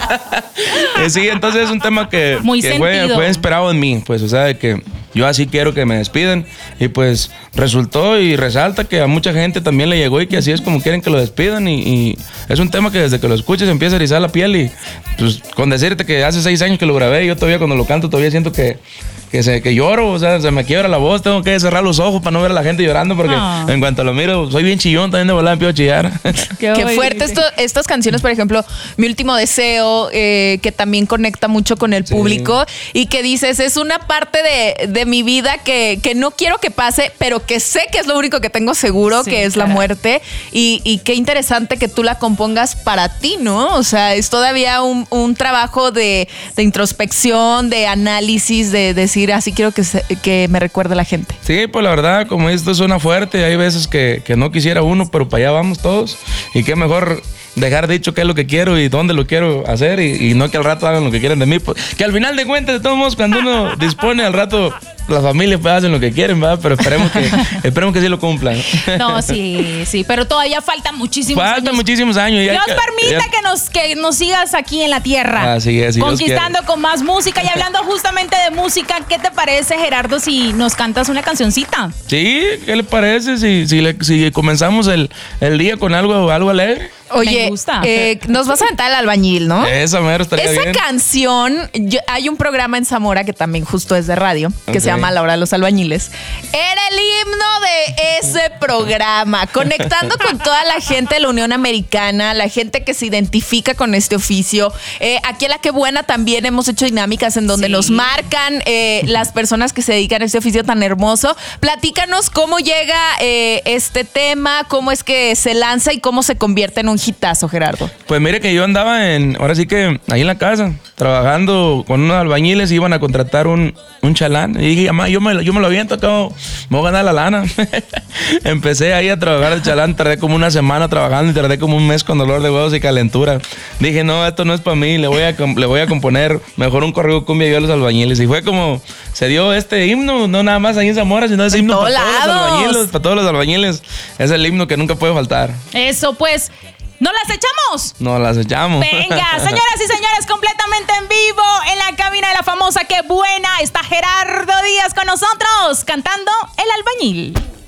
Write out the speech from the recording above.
Sí, entonces es un tema que fue esperado en mí, pues, o sea, de que yo así quiero que me despidan. Y pues resultó y resalta que a mucha gente también le llegó y que así es como quieren que lo despidan. Y es un tema que desde que lo escuches empieza a erizar la piel. Y pues con decirte que hace 6 años que lo grabé, yo todavía cuando lo canto todavía siento que lloro, o sea, se me quiebra la voz, tengo que cerrar los ojos para no ver a la gente llorando porque en cuanto lo miro, soy bien chillón, también de volada empiezo a chillar. Qué fuerte estas canciones, por ejemplo, Mi Último Deseo, que también conecta mucho con el público y que dices, es una parte de mi vida que no quiero que pase, pero que sé que es lo único que tengo seguro, que es la muerte. Y qué interesante que tú la compongas para ti, ¿no? O sea, es todavía un trabajo de introspección, de análisis, de decir, así quiero que me recuerde la gente. Sí, pues la verdad, como esto suena fuerte, hay veces que no quisiera uno, pero para allá vamos todos. Y qué mejor dejar dicho qué es lo que quiero y dónde lo quiero hacer y no que al rato hagan lo que quieren de mí. Pues, que al final de cuentas, de todos modos, cuando uno dispone al rato, las familias pues, hacen lo que quieren, ¿verdad? Pero esperemos que sí lo cumplan. No, sí, pero todavía faltan muchísimos años. Faltan muchísimos años. Dios permita que nos sigas aquí en la tierra. Así es, conquistando con más música. Y hablando justamente de música, ¿qué te parece, Gerardo, si nos cantas una cancioncita? Sí, ¿qué le parece si comenzamos el día con algo alegre? Oye, me gusta. Nos vas a aventar El Albañil, ¿no? Esa mero estaría bien. Esa canción, hay un programa en Zamora que también justo es de radio, que se llama La Hora de los Albañiles. Era el himno de ese programa, conectando con toda la gente de la Unión Americana, la gente que se identifica con este oficio. Aquí en La Qué Buena también hemos hecho dinámicas en donde nos marcan las personas que se dedican a este oficio tan hermoso. Platícanos cómo llega este tema, cómo es que se lanza y cómo se convierte en un hitazo, Gerardo. Pues mire que yo andaba ahora sí que ahí en la casa, trabajando con unos albañiles, iban a contratar un chalán. Y dije, mamá, yo me lo aviento acá, me voy a ganar la lana. Empecé ahí a trabajar el chalán, tardé como una semana trabajando y tardé como un mes con dolor de huevos y calentura. Dije, no, esto no es para mí, le voy a componer mejor un corrido cumbia yo a los albañiles. Y fue como se dio este himno, no nada más ahí en Zamora, sino ese himno para todos los albañiles. Es el himno que nunca puede faltar. Eso pues. ¿No las echamos? No las echamos. Venga, señoras y señores, completamente en vivo en la cabina de la famosa Qué Buena está Gerardo Díaz con nosotros cantando El Albañil.